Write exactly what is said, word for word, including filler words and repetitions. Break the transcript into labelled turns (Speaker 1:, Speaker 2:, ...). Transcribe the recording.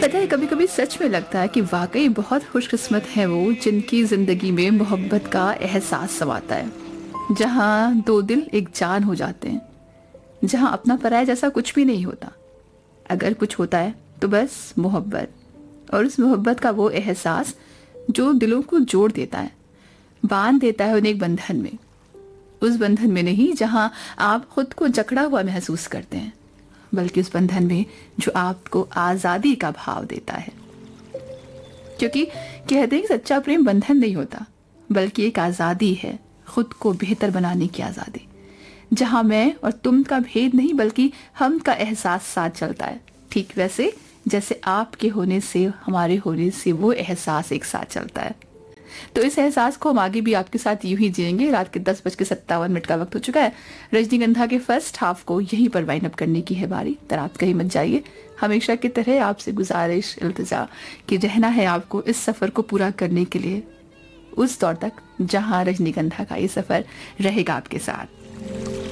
Speaker 1: पता है, कभी कभी सच में लगता है कि वाकई बहुत खुशकिस्मत है वो जिनकी जिंदगी में मोहब्बत का एहसास समाता है, जहाँ दो दिल एक जान हो जाते हैं, जहाँ अपना पराया जैसा कुछ भी नहीं होता। अगर कुछ होता है तो बस मोहब्बत, और उस मोहब्बत का वो एहसास जो दिलों को जोड़ देता है, बांध देता है उन्हें एक बंधन में। उस बंधन में नहीं जहाँ आप खुद को जकड़ा हुआ महसूस करते हैं, बल्कि उस बंधन में जो आपको आजादी का भाव देता है। क्योंकि कहते हैं कि सच्चा प्रेम बंधन नहीं होता, बल्कि एक आजादी है, खुद को बेहतर बनाने की आजादी, जहां मैं और तुम का भेद नहीं बल्कि हम का एहसास साथ चलता है। ठीक वैसे जैसे आपके होने से हमारे होने से वो एहसास एक साथ चलता है। तो इस एहसास को हम आगे भी आपके साथ यूं ही जिएंगे। रात के दस बज के सत्तावन मिनट का वक्त हो चुका है। रजनीगंधा के फर्स्ट हाफ को यहीं पर वाइंड अप करने की है बारी। तर आप कहीं मत जाइए। हमेशा की तरह आपसे गुजारिश, इल्तिजा कि रहना है आपको इस सफर को पूरा करने के लिए उस दौर तक जहां रजनीगंधा का ये सफर रहेगा आपके साथ।